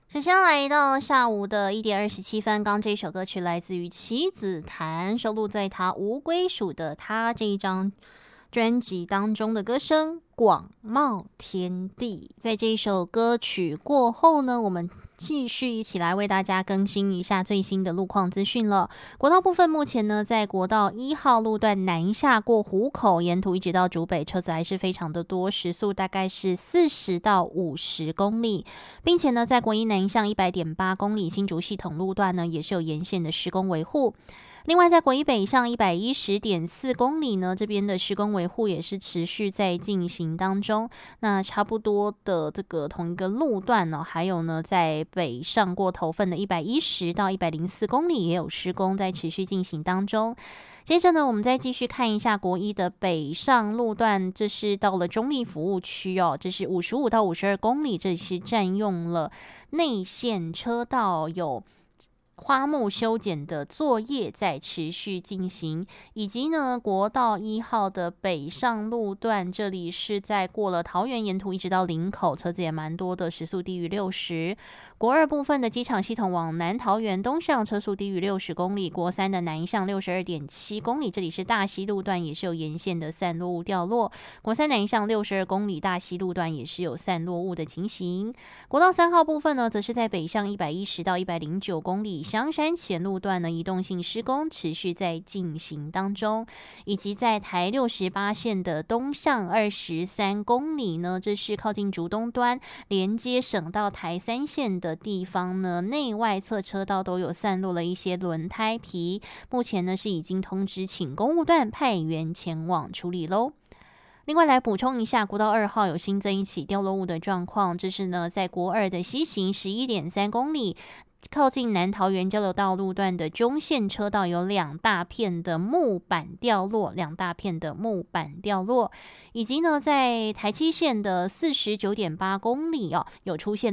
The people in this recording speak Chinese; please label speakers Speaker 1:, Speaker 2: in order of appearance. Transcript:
Speaker 1: 首先来到下午的1:27，刚这首歌曲来自于棋子檀，收录在他无归属的他这一张专辑当中的歌声广袤天地。在这一首歌曲过后呢，我们继续一起来为大家更新一下最新的路况资讯了。国道部分目前呢，在国道1号路段南下过湖口，沿途一直到竹北，车子还是非常的多，时速大概是40到50公里，并且呢，在国一南向100.8公里新竹系统路段呢，也是有沿线的施工维护。另外，在国一北上110.4公里呢，这边的施工维护也是持续在进行当中。那差不多的这个同一个路段呢，还有呢，在北上过头份的110到104公里也有施工在持续进行当中。接着呢，我们再继续看一下国一的北上路段，这是到了中立服务区哦，这是55到52公里，这里是占用了内线车道，有花木修剪的作业在持续进行，以及呢，国道1号的北上路段，这里是在过了桃园，沿途一直到林口，车子也蛮多的，时速低于60。国二部分的机场系统往南桃园东向，车速低于60公里。国三的南向62.7公里，这里是大溪路段，也是有沿线的散落物掉落。国三南向62公里，大溪路段也是有散落物的情形。国道3号部分呢，则是在北向110到109公里。香山前路段呢，移动性施工持续在进行当中，以及在台68线的东向23公里呢，这是靠近竹东端连接省道台3线的地方呢，内外侧车道都有散落了一些轮胎皮，目前呢是已经通知请公务段派员前往处理喽。另外来补充一下，国道2号有新增一起掉落物的状况，这是呢在国二的西行11.3公里，靠近南桃园交流道路段的中线车道有2大片的木板掉落，以及呢在台七线的49.8公里有出现